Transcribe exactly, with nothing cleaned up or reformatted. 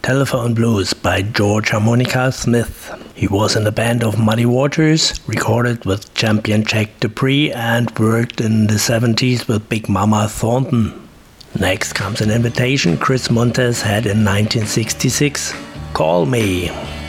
Telephone Blues by George Harmonica Smith. He was in the band of Muddy Waters, recorded with champion Jack Dupree and worked in the seventies with Big Mama Thornton. Next comes an invitation Chris Montez had in nineteen sixty-six, Call Me.